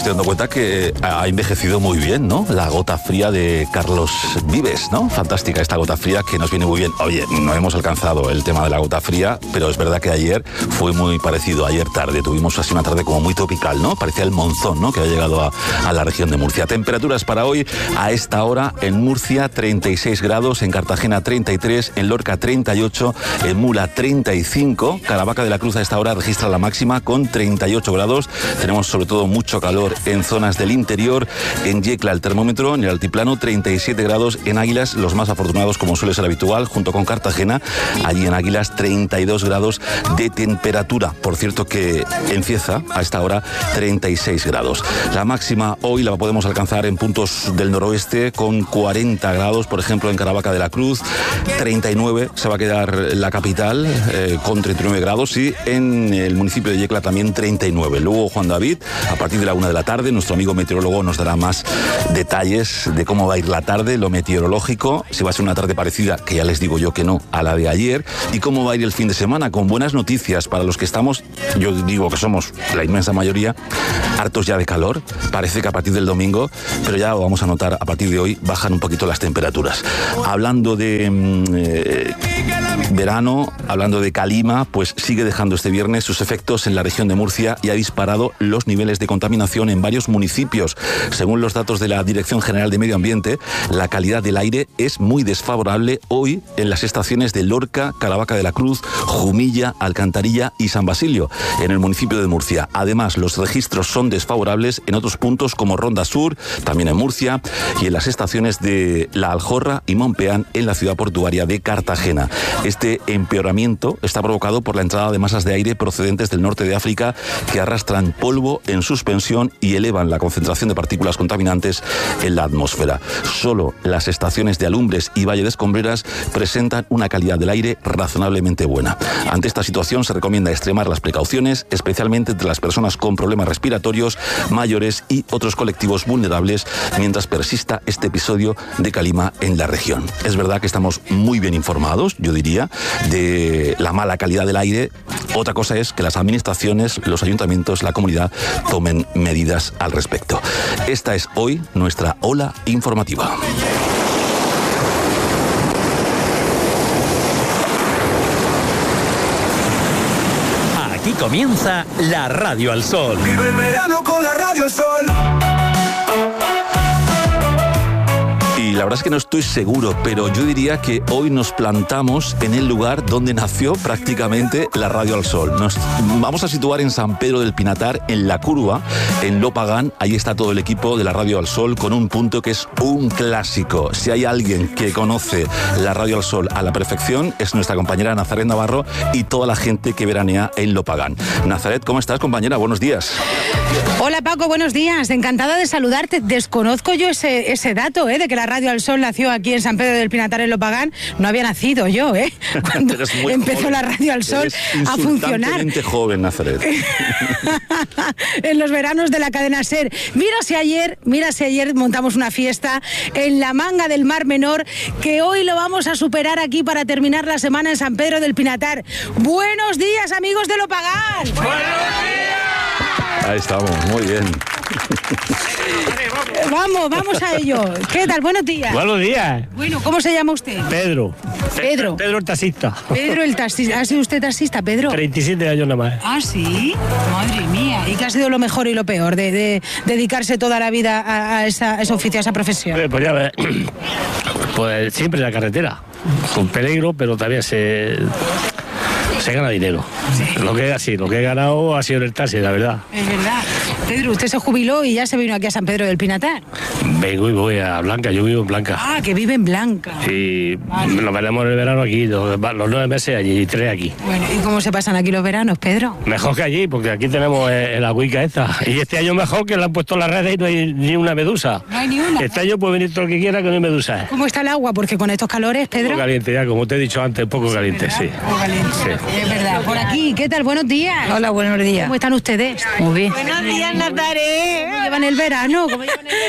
estoy dando cuenta que ha envejecido muy bien, ¿no? La gota fría de Carlos Vives, ¿no? Fantástica esta gota fría que nos viene muy bien. Oye, no hemos alcanzado el tema de la gota fría, pero es verdad que ayer fue muy parecido. Ayer tarde tuvimos así una tarde como muy tropical, ¿no? Parecía el monzón, ¿no? Que ha llegado a la región de Murcia. Temperaturas para hoy a esta hora en Murcia 36 grados, en Cartagena 33, en Lorca 38, en Mula 35, Caravaca de la Cruz a esta hora registra la máxima con 38 grados. Tenemos sobre todo mucho calor en zonas del interior. En Yecla el termómetro, en el altiplano 37 grados, en Águilas los más afortunados como suele ser habitual, junto con Cartagena, allí en Águilas 32 grados de temperatura. Por cierto que en Cieza a esta hora 36 grados. La máxima hoy la podemos alcanzar en puntos del noroeste con 40 grados, por ejemplo en Caravaca de la Cruz, 39 se va a quedar la capital con 39 grados y en el municipio de Yecla también 39. Luego Juan David, a partir de la 1 de la tarde, nuestro amigo meteorólogo nos dará más detalles de cómo va a ir la tarde, lo meteorológico, si va a ser una tarde parecida, que ya les digo yo que no, a la de ayer, y cómo va a ir el fin de semana, con buenas noticias para los que estamos, yo digo que somos la inmensa mayoría, hartos ya de calor. Parece que a partir del domingo, pero ya vamos a notar, a partir de hoy bajan un poquito las temperaturas. Hablando de verano, hablando de calima, pues sigue dejando este viernes sus efectos en la región de Murcia y ha disparado los niveles de contaminación en varios municipios. Según los datos de la Dirección General de Medio Ambiente, la calidad del aire es muy desfavorable hoy en las estaciones de Lorca, Caravaca de la Cruz, Jumilla, Alcantarilla y San Basilio, en el municipio de Murcia. Además, los registros son desfavorables en otros puntos como Ronda Sur, también en Murcia, y en las estaciones de La Aljorra y Montpeán en la ciudad portuaria de Cartagena. Este empeoramiento está provocado por la entrada de masas de aire procedentes del norte de África que arrastran polvo en suspensión y elevan la concentración de partículas contaminantes en la atmósfera. Solo las estaciones de Alumbres y Valle de Escombreras presentan una calidad del aire razonablemente buena. Ante esta situación se recomienda extremar las precauciones, especialmente entre las personas con problemas respiratorios, mayores y otros colectivos vulnerables, mientras persista este episodio de calima en la región. Es verdad que estamos muy bien informados, yo diría, de la mala calidad del aire. Otra cosa es que las administraciones, los ayuntamientos, la comunidad tomen medidas al respecto. Esta es hoy nuestra ola informativa. Aquí comienza la Radio al Sol. Vive el verano con la Radio al Sol. Y la verdad es que no estoy seguro, pero yo diría que hoy nos plantamos en el lugar donde nació prácticamente la Radio al Sol. Nos vamos a situar en San Pedro del Pinatar, en La Curva, en Lopagán. Ahí está todo el equipo de la Radio al Sol con un punto que es un clásico. Si hay alguien que conoce la Radio al Sol a la perfección, es nuestra compañera Nazaret Navarro y toda la gente que veranea en Lopagán. Nazaret, ¿cómo estás, compañera? Buenos días. Hola, Paco, buenos días. Encantada de saludarte. Desconozco yo ese dato, de que la Radio al Sol nació aquí en San Pedro del Pinatar, en Lopagán. No había nacido yo, cuando empezó joven. La Radio al Sol a funcionar. Insultantemente joven, Nazaret. En los veranos de la cadena SER. Mira si ayer montamos una fiesta en la Manga del Mar Menor, que hoy lo vamos a superar aquí para terminar la semana en San Pedro del Pinatar. Buenos días, amigos de Lopagán. ¡Buenos días! Ahí estamos, muy bien. Vamos a ello. ¿Qué tal? Buenos días. Buenos días. Bueno, ¿cómo se llama usted? Pedro. Pedro. Pedro el taxista. Pedro el taxista. ¿Ha sido usted taxista, Pedro? 37 años nada más. Ah, ¿sí? Madre mía. ¿Y qué ha sido lo mejor y lo peor de dedicarse toda la vida a ese oficio, a esa profesión? Pues ya ves, pues siempre en la carretera. Con peligro, pero también se gana dinero. Sí. Lo que he ganado ha sido en el taxi, la verdad. Es verdad. Pedro, usted se jubiló y ya se vino aquí a San Pedro del Pinatar. Vengo y voy a Blanca, yo vivo en Blanca. Ah, que vive en Blanca. Y vale. Nos veremos en el verano aquí, los 9 meses allí y 3 aquí. Bueno, ¿y cómo se pasan aquí los veranos, Pedro? Mejor que allí, porque aquí tenemos la cuica esta. Y este año mejor, que le han puesto las redes y no hay ni una medusa. No hay ni una. Este año puede venir todo el que quiera, que no hay medusa. ¿Cómo está el agua? Porque con estos calores, Pedro... Un poco caliente ya, como te he dicho antes, un poco caliente, sí. Un poco caliente, sí. Es verdad. Por aquí, ¿qué tal? Buenos días. Hola, buenos días. ¿Cómo están ustedes? Muy bien. Buenos días, Nazaret. ¿Cómo llevan el verano? Muy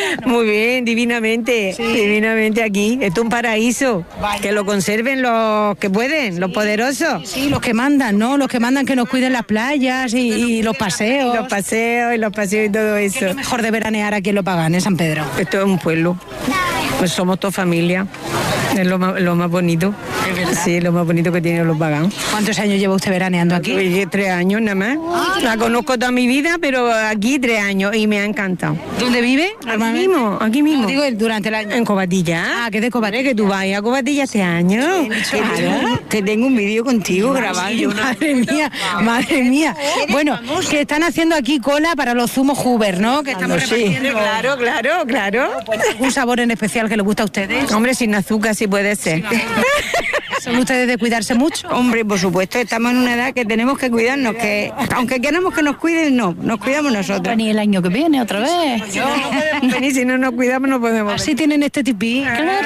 muy bien, divinamente, divinamente aquí. Esto es un paraíso. Vaya. Que lo conserven los que pueden, los poderosos. Sí, los que mandan, ¿no? Los que mandan que nos cuiden las playas y los paseos. Los paseos y todo eso. ¿Qué es lo mejor de veranear aquí en Lo Pagán, en San Pedro? Esto es un pueblo. Pues somos toda familia. Es lo más bonito. Sí, lo más bonito que tiene Lo Pagán. ¿Cuántos años lleva usted veraneando aquí? Pues 3 años nada más. La conozco toda mi vida, pero aquí 3 años y me ha encantado. ¿Dónde vive? Aquí mismo. No, digo durante el año. En Covatilla. Ah, que de Covatilla. Que tú vayas a Covatilla este año. Claro. Que tengo un vídeo contigo grabado. Sí, madre mía. Bueno, que están haciendo aquí cola para los zumos Huber, ¿no? Que estamos repartiendo. Claro. ¿Un sabor en especial que les gusta a ustedes? Hombre, sin azúcar sí puede ser. ¿Son ustedes de cuidarse mucho? Hombre, por supuesto, estamos en una edad que tenemos que cuidarnos, que aunque queramos que nos cuiden, no, nos cuidamos nosotros. Ni el año que viene otra vez. No podemos venir, si no nos cuidamos no podemos venir. Así tienen este tipí.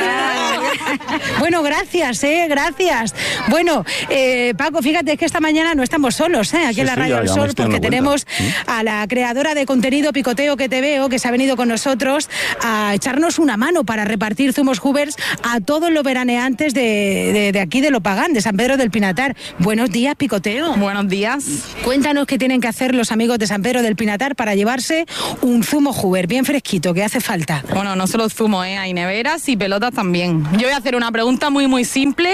Bueno, gracias, gracias. Bueno, Paco, fíjate que esta mañana no estamos solos, aquí en la Radio del Sol, porque tenemos a la creadora de contenido Picoteo que te veo, que se ha venido con nosotros a echarnos una mano para repartir zumos Hubers a todos los veraneantes de aquí de Lo Pagán, de San Pedro del Pinatar. Buenos días, Picoteo. Buenos días. Cuéntanos qué tienen que hacer los amigos de San Pedro del Pinatar para llevarse un zumo Huber bien fresquito, que hace falta. Bueno, no solo zumo, hay neveras y pelotas también. Yo voy a hacer una pregunta muy, muy simple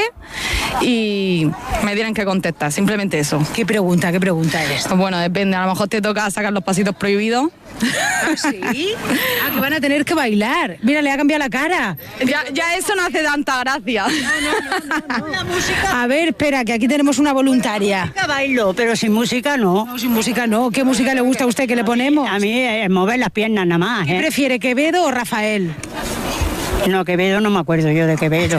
y me tienen que contestar, simplemente eso. ¿Qué pregunta es? Bueno, depende, a lo mejor te toca sacar los pasitos prohibidos. ¿Ah, sí? Que van a tener que bailar. Mira, le ha cambiado la cara. Ya eso no hace tanta gracia. No. La música. A ver, espera, que aquí tenemos una voluntaria. Bailo, pero sin música no. No, sin música no. ¿Qué música le gusta a usted que le ponemos? A mí es mover las piernas nada más. ¿Qué prefiere, Quevedo o Rafael? No, Quevedo no me acuerdo yo de Quevedo.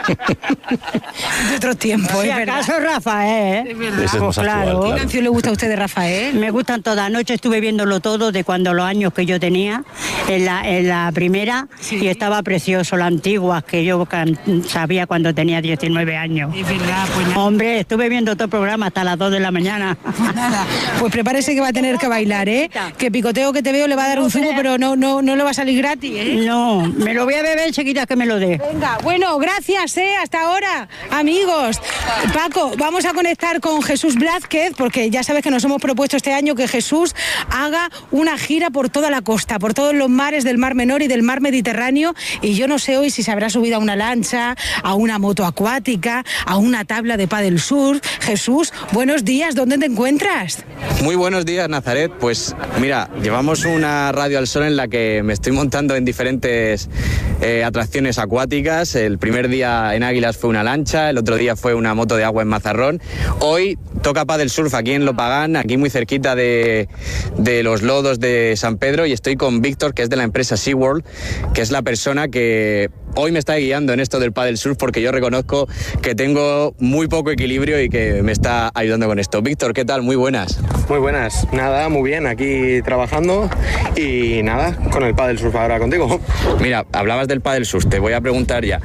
De otros tiempos, si acaso Rafael, Es verdad. Ese es más actual, ¿Qué canción le gusta a usted de Rafael? Me gustan todas. Anoche estuve viéndolo todo de cuando los años que yo tenía en la primera y estaba precioso, la antigua que yo sabía cuando tenía 19 años. Es verdad, pues nada. Hombre, estuve viendo todo el programa hasta las 2 de la mañana. Nada, pues prepárese que va a tener que bailar, que Picoteo que te veo le va a dar un zumo, pero no le va a salir gratis, No, me lo voy a beber enseguida que me lo dé. Venga, bueno, gracias, hasta ahora, amigos. Paco, vamos a conectar con Jesús Blázquez, porque ya sabes que nos hemos propuesto este año que Jesús haga una gira por toda la costa, por todos los mares del Mar Menor y del Mar Mediterráneo, y yo no sé hoy si se habrá subido a una lancha, a una moto acuática, a una tabla de pádel surf. Jesús, buenos días, ¿dónde te encuentras? Muy buenos días, Nazaret. Pues mira, llevamos una Radio al Sol en la que me estoy montando en diferentes atracciones acuáticas. El primer día en Águilas fue una lancha, el otro día fue una moto de agua en Mazarrón. Hoy toca pádel surf aquí en Lo Pagán, aquí muy cerquita de los lodos de San Pedro, y estoy con Víctor, que es de la empresa SeaWorld, que es la persona que hoy me está guiando en esto del pádel surf, porque yo reconozco que tengo muy poco equilibrio y que me está ayudando con esto. Víctor, ¿qué tal? Muy buenas. Muy buenas. Nada, muy bien, aquí trabajando y nada, con el pádel surf ahora contigo. Mira, hablabas del pádel surf, te voy a preguntar ya.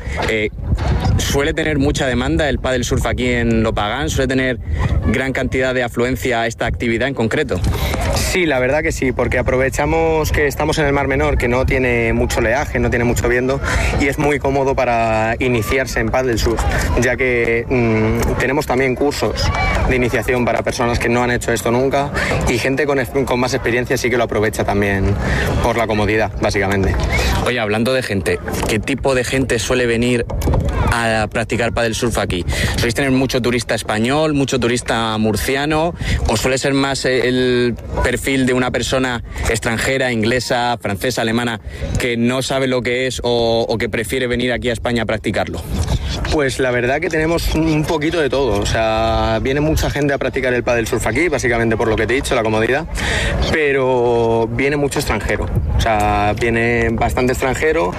¿Suele tener mucha demanda el pádel surf aquí en Lo Pagán? ¿Suele tener gran cantidad de afluencia a esta actividad en concreto? Sí, la verdad que sí, porque aprovechamos que estamos en el Mar Menor, que no tiene mucho oleaje, no tiene mucho viento, y es muy cómodo para iniciarse en pádel surf, ya que tenemos también cursos de iniciación para personas que no han hecho esto nunca, y gente con más experiencia sí que lo aprovecha también por la comodidad, básicamente. Oye, hablando de gente, ¿qué tipo de gente suele venir a practicar pádel surf aquí? ¿Sois tener mucho turista español, mucho turista murciano, o suele ser más el perfil de una persona extranjera, inglesa, francesa, alemana, que no sabe lo que es o que prefiere venir aquí a España a practicarlo? Pues la verdad que tenemos un poquito de todo, o sea, viene mucha gente a practicar el pádel surf aquí, básicamente por lo que te he dicho, la comodidad, pero viene mucho extranjero, o sea, viene bastante extranjero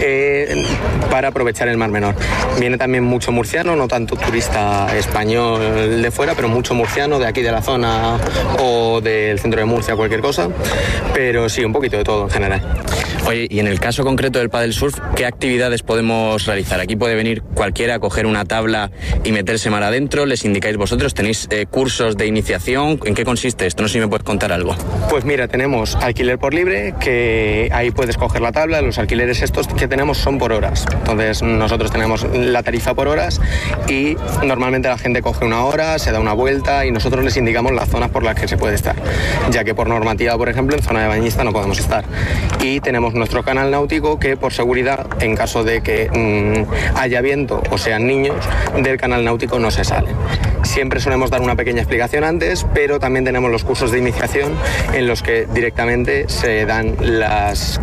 para aprovechar el Mar Menor. Viene también mucho murciano, no tanto turista español de fuera, pero mucho murciano de aquí de la zona o del centro de Murcia, cualquier cosa, pero sí, un poquito de todo en general. Oye, y en el caso concreto del pádel surf, ¿qué actividades podemos realizar? Aquí puede venir cualquiera coger una tabla y meterse mar adentro? ¿Les indicáis vosotros? ¿Tenéis cursos de iniciación? ¿En qué consiste esto? No sé si me puedes contar algo. Pues mira, tenemos alquiler por libre, que ahí puedes coger la tabla. Los alquileres estos que tenemos son por horas. Entonces nosotros tenemos la tarifa por horas y normalmente la gente coge una hora, se da una vuelta y nosotros les indicamos las zonas por las que se puede estar, ya que por normativa, por ejemplo, en zona de bañista no podemos estar. Y tenemos nuestro canal náutico que, por seguridad, en caso de que haya viento o sean niños, del canal náutico no se sale. Siempre solemos dar una pequeña explicación antes, pero también tenemos los cursos de iniciación en los que directamente se dan las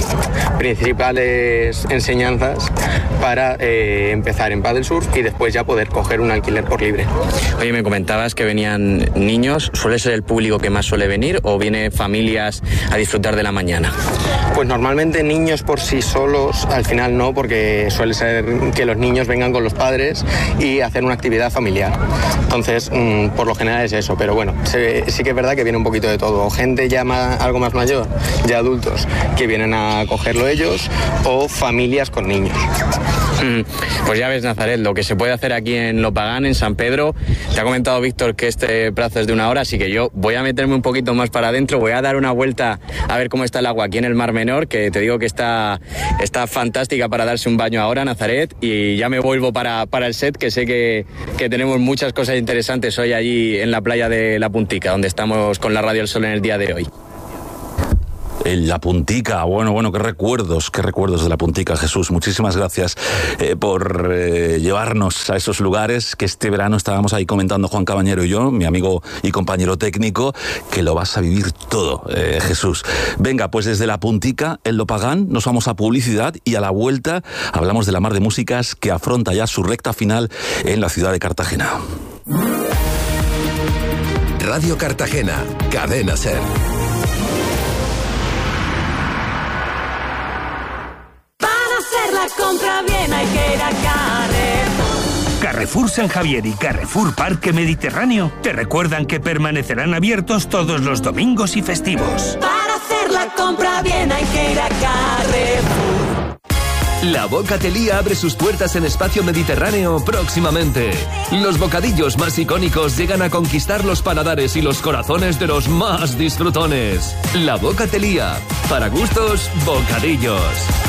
principales enseñanzas para empezar en paddle surf y después ya poder coger un alquiler por libre. Oye, me comentabas que venían niños. ¿Suele ser el público que más suele venir o viene familias a disfrutar de la mañana? Pues normalmente niños por sí solos, al final no, porque suele ser que los niños vengan con los padres y hacer una actividad familiar. Entonces, por lo general es eso, pero bueno, sí que es verdad que viene un poquito de todo. Gente ya algo más mayor, ya adultos, que vienen a cogerlo ellos, o familias con niños. Pues ya ves, Nazaret, lo que se puede hacer aquí en Lopagán, en San Pedro. Te ha comentado Víctor que este plazo es de 1 hora, así que yo voy a meterme un poquito más para adentro, voy a dar una vuelta a ver cómo está el agua aquí en el Mar Menor, que te digo que está fantástica para darse un baño ahora, Nazaret, y ya me vuelvo para el set, que sé que tenemos muchas cosas interesantes hoy allí en la playa de La Puntica, donde estamos con la Radio El Sol en el día de hoy. En La Puntica, bueno, qué recuerdos de La Puntica, Jesús. Muchísimas gracias por llevarnos a esos lugares que este verano estábamos ahí comentando Juan Cabañero y yo, mi amigo y compañero técnico, que lo vas a vivir todo, Jesús. Venga, pues desde La Puntica, en Lopagán, nos vamos a publicidad y a la vuelta hablamos de la mar de músicas que afronta ya su recta final en la ciudad de Cartagena. Radio Cartagena, Cadena SER. La compra bien hay que ir a Carrefour. Carrefour San Javier y Carrefour Parque Mediterráneo te recuerdan que permanecerán abiertos todos los domingos y festivos. Para hacer la compra bien hay que ir a Carrefour. La Bocatelía abre sus puertas en Espacio Mediterráneo próximamente. Los bocadillos más icónicos llegan a conquistar los paladares y los corazones de los más disfrutones. La Bocatelía. Para gustos, bocadillos.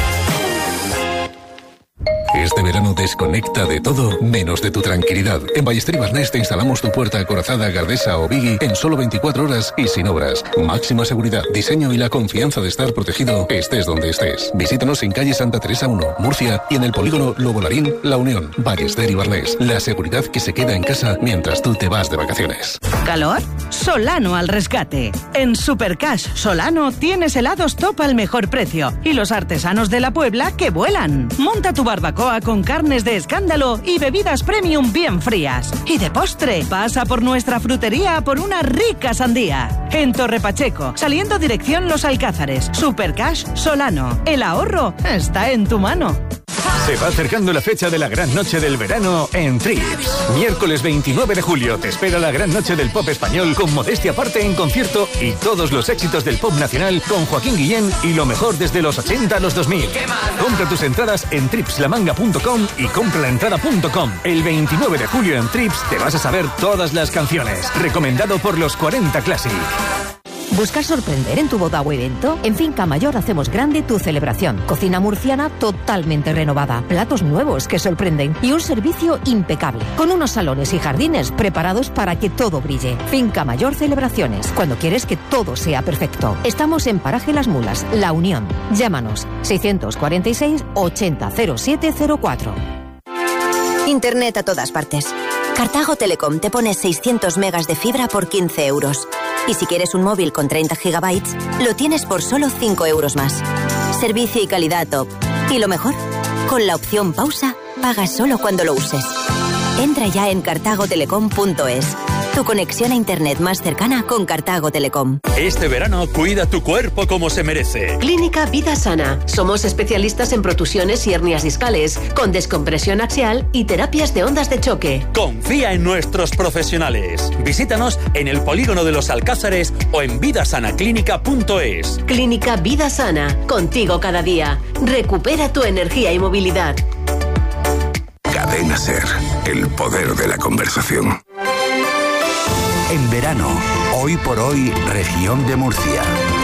Este verano desconecta de todo menos de tu tranquilidad. En Ballester y Barnés te instalamos tu puerta acorazada, Gardesa o Biggie en solo 24 horas y sin obras. Máxima seguridad, diseño y la confianza de estar protegido estés donde estés. Visítanos en calle Santa Teresa 1, Murcia, y en el polígono Lobolarín, La Unión. Ballester y Barnés, la seguridad que se queda en casa mientras tú te vas de vacaciones. ¿Calor? Solano al rescate. En Supercash Solano tienes helados top al mejor precio y los artesanos de la Puebla que vuelan. Monta tu barbacoa con carnes de escándalo y bebidas premium bien frías. Y de postre, pasa por nuestra frutería por una rica sandía. En Torre Pacheco, saliendo dirección Los Alcázares. Supercash Solano. El ahorro está en tu mano. Se va acercando la fecha de la gran noche del verano en Trips. Miércoles 29 de julio te espera la gran noche del pop español con Modestia Aparte en concierto y todos los éxitos del pop nacional con Joaquín Guillén y lo mejor desde los 80 a los 2000. Compra tus entradas en tripslamanga.com y compralaentrada.com. El 29 de julio en Trips te vas a saber todas las canciones. Recomendado por los 40 Classic. ¿Buscas sorprender en tu boda o evento? En Finca Mayor hacemos grande tu celebración. Cocina murciana totalmente renovada, platos nuevos que sorprenden y un servicio impecable, con unos salones y jardines preparados para que todo brille. Finca Mayor Celebraciones, cuando quieres que todo sea perfecto. Estamos en Paraje Las Mulas, La Unión. Llámanos 646 80 0704. Internet a todas partes. Cartago Telecom te pone 600 megas de fibra por 15 euros. Y si quieres un móvil con 30 gigabytes, lo tienes por solo 5 euros más. Servicio y calidad top. Y lo mejor, con la opción pausa, pagas solo cuando lo uses. Entra ya en cartagotelecom.es. Tu conexión a internet más cercana con Cartago Telecom. Este verano cuida tu cuerpo como se merece. Clínica Vida Sana. Somos especialistas en protusiones y hernias discales, con descompresión axial y terapias de ondas de choque. Confía en nuestros profesionales. Visítanos en el polígono de Los Alcázares o en vidasanaclínica.es. Clínica Vida Sana. Contigo cada día. Recupera tu energía y movilidad. Cadena SER, el poder de la conversación. En verano, hoy por hoy, región de Murcia.